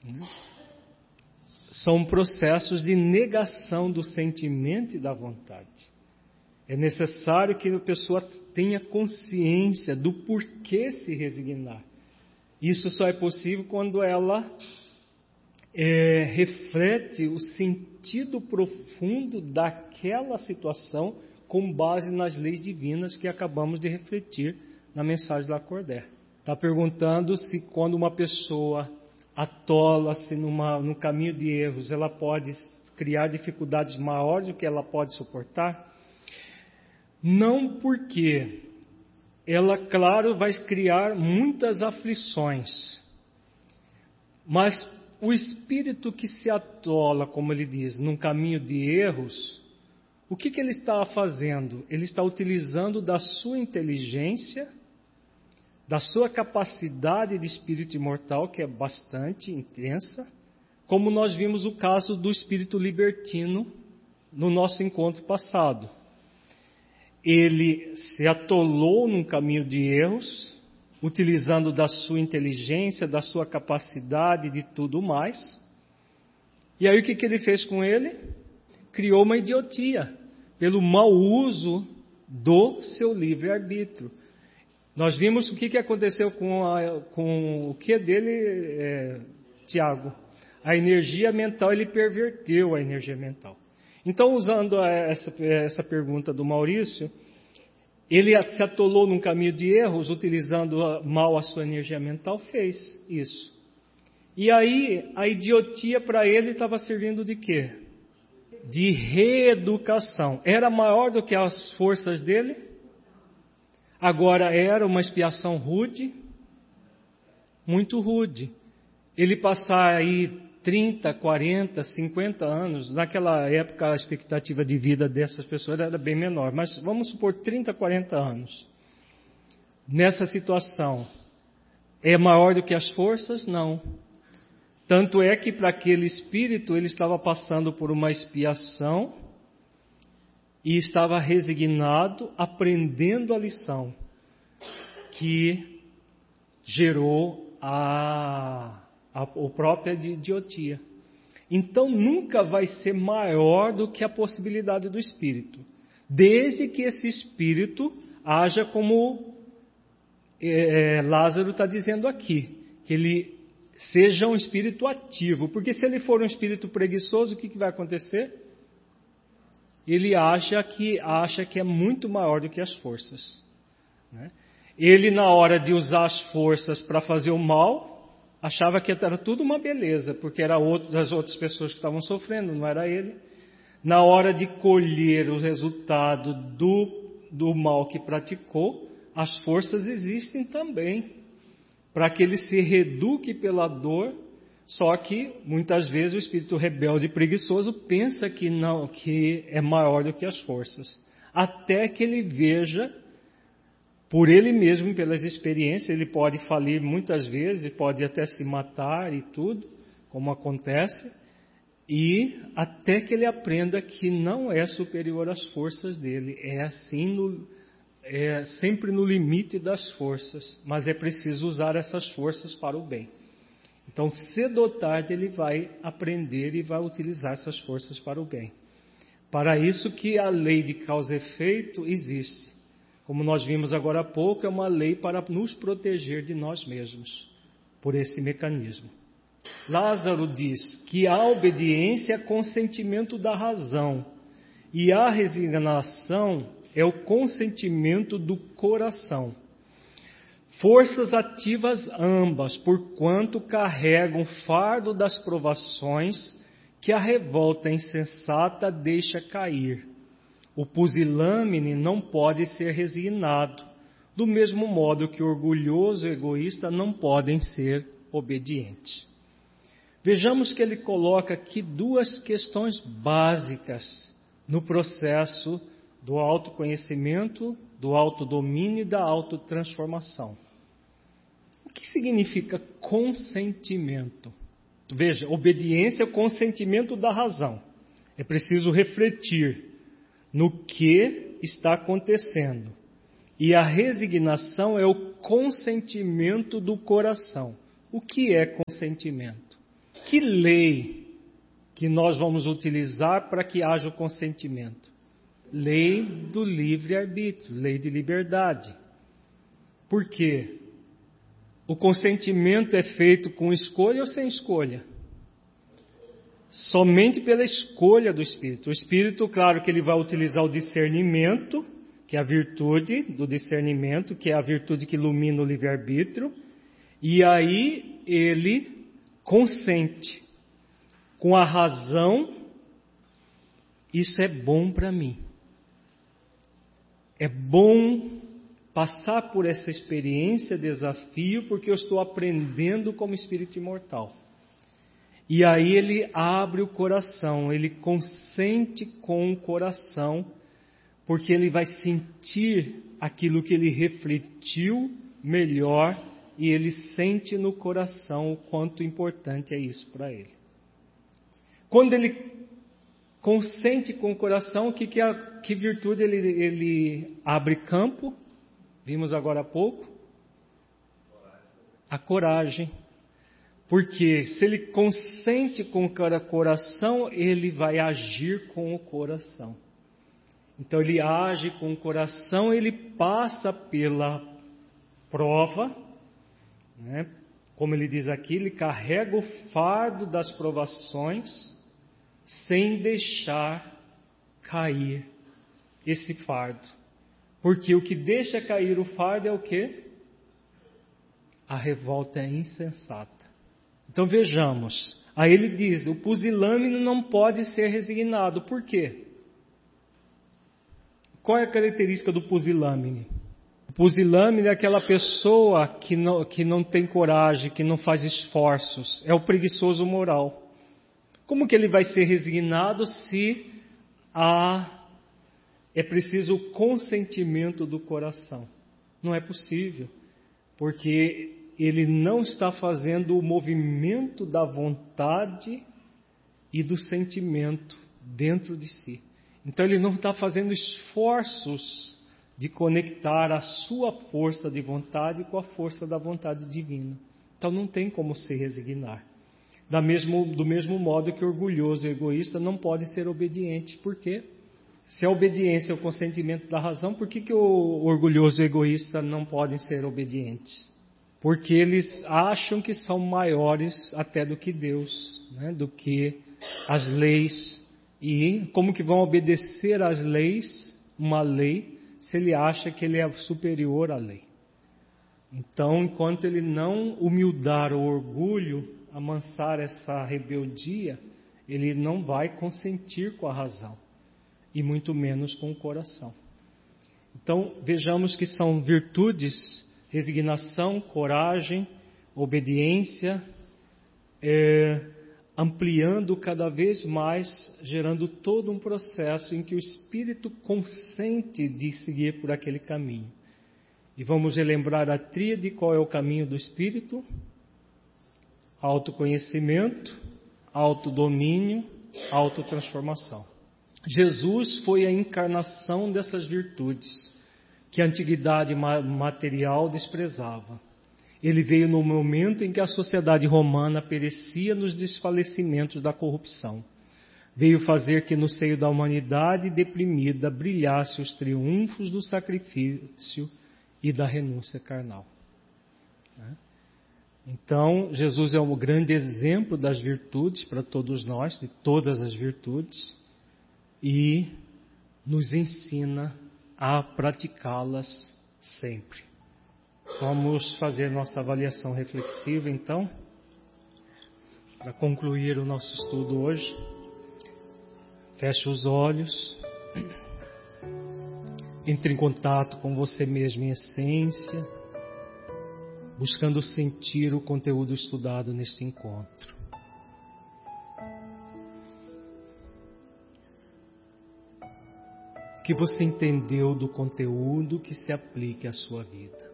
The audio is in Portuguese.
São processos de negação do sentimento e da vontade. É necessário que a pessoa tenha consciência do porquê se resignar. Isso só é possível quando ela reflete o sentido profundo daquela situação com base nas leis divinas que acabamos de refletir na mensagem da Lacordaire. Está perguntando se quando uma pessoa atola-se no caminho de erros, ela pode criar dificuldades maiores do que ela pode suportar? Não, porque ela, claro, vai criar muitas aflições, mas o espírito que se atola, como ele diz, num caminho de erros, o que ele está fazendo? Ele está utilizando da sua inteligência, da sua capacidade de espírito imortal, que é bastante intensa, como nós vimos o caso do espírito libertino no nosso encontro passado. Ele se atolou num caminho de erros, utilizando da sua inteligência, da sua capacidade, de tudo mais. E aí o que ele fez com ele? Criou uma idiotia, pelo mau uso do seu livre-arbítrio. Nós vimos o que aconteceu com o que dele, Tiago? A energia mental, ele perverteu a energia mental. Então, usando essa pergunta do Maurício, ele se atolou num caminho de erros, utilizando mal a sua energia mental, fez isso. E aí, a idiotia para ele estava servindo de quê? De reeducação. Era maior do que as forças dele? Agora era uma expiação rude? Muito rude. Ele passar aí 30, 40, 50 anos, naquela época a expectativa de vida dessas pessoas era bem menor, mas vamos supor 30, 40 anos. Nessa situação, é maior do que as forças? Não. Tanto é que para aquele espírito ele estava passando por uma expiação e estava resignado, aprendendo a lição que gerou a própria idiotia. Então nunca vai ser maior do que a possibilidade do espírito, desde que esse espírito haja como Lázaro está dizendo aqui, que ele seja um espírito ativo, porque se ele for um espírito preguiçoso, o que vai acontecer? Ele acha que é muito maior do que as forças, né? Ele, na hora de usar as forças para fazer o mal, achava que era tudo uma beleza, porque era das outras pessoas que estavam sofrendo, não era ele. Na hora de colher o resultado do mal que praticou, as forças existem também, para que ele se reeduque pela dor, só que muitas vezes o espírito rebelde e preguiçoso pensa que não, que é maior do que as forças, até que ele veja por ele mesmo, pelas experiências. Ele pode falir muitas vezes, pode até se matar e tudo, como acontece, e até que ele aprenda que não é superior às forças dele, é assim, sempre no limite das forças, mas é preciso usar essas forças para o bem. Então, cedo ou tarde, ele vai aprender e vai utilizar essas forças para o bem. Para isso que a lei de causa e efeito existe. Como nós vimos agora há pouco, é uma lei para nos proteger de nós mesmos, por esse mecanismo. Lázaro diz que a obediência é consentimento da razão e a resignação é o consentimento do coração. Forças ativas ambas, porquanto carregam o fardo das provações que a revolta insensata deixa cair. O pusilânime não pode ser resignado, do mesmo modo que o orgulhoso e egoísta não podem ser obedientes. Vejamos que ele coloca aqui duas questões básicas no processo do autoconhecimento, do autodomínio e da autotransformação. O que significa consentimento? Veja, obediência é o consentimento da razão. É preciso refletir no que está acontecendo. E a resignação é o consentimento do coração. O que é consentimento? Que lei que nós vamos utilizar para que haja o consentimento? Lei do livre-arbítrio, lei de liberdade. Por quê? O consentimento é feito com escolha ou sem escolha? Somente pela escolha do Espírito. O Espírito, claro que ele vai utilizar o discernimento, que é a virtude do discernimento, que é a virtude que ilumina o livre-arbítrio, e aí ele consente. Com a razão, isso é bom para mim. É bom passar por essa experiência, desafio, porque eu estou aprendendo como espírito imortal. E aí ele abre o coração, ele consente com o coração, porque ele vai sentir aquilo que ele refletiu melhor e ele sente no coração o quanto importante é isso para ele. Quando ele consente com o coração, que virtude ele abre campo? Vimos agora há pouco. A coragem. Porque se ele consente com o coração, ele vai agir com o coração. Então ele age com o coração, ele passa pela prova, né? Como ele diz aqui, ele carrega o fardo das provações sem deixar cair esse fardo. Porque o que deixa cair o fardo é o quê? A revolta é insensata. Então vejamos, aí ele diz, o pusilânime não pode ser resignado. Por quê? Qual é a característica do pusilânime? O pusilânime é aquela pessoa que não tem coragem, que não faz esforços, é o preguiçoso moral. Como que ele vai ser resignado se é preciso o consentimento do coração? Não é possível, porque ele não está fazendo o movimento da vontade e do sentimento dentro de si. Então ele não está fazendo esforços de conectar a sua força de vontade com a força da vontade divina. Então não tem como se resignar. Do mesmo modo que o orgulhoso e egoísta não pode ser obediente. Por quê? Se a obediência é o consentimento da razão, por que o orgulhoso e egoísta não podem ser obedientes? Porque eles acham que são maiores até do que Deus, né? Do que as leis. E como que vão obedecer às leis, uma lei, se ele acha que ele é superior à lei? Então, enquanto ele não humildar o orgulho, amansar essa rebeldia, ele não vai consentir com a razão, e muito menos com o coração. Então, vejamos que são virtudes: resignação, coragem, obediência, ampliando cada vez mais, gerando todo um processo em que o Espírito consente de seguir por aquele caminho. E vamos relembrar a tríade. Qual é o caminho do Espírito? Autoconhecimento, autodomínio, autotransformação. Jesus foi a encarnação dessas virtudes que a antiguidade material desprezava. Ele veio no momento em que a sociedade romana perecia nos desfalecimentos da corrupção. Veio fazer que no seio da humanidade deprimida brilhasse os triunfos do sacrifício e da renúncia carnal. Então, Jesus é um grande exemplo das virtudes para todos nós, de todas as virtudes, e nos ensina a praticá-las sempre. Vamos fazer nossa avaliação reflexiva, então, para concluir o nosso estudo hoje. Feche os olhos, entre em contato com você mesmo em essência, buscando sentir o conteúdo estudado neste encontro. O que você entendeu do conteúdo que se aplique à sua vida?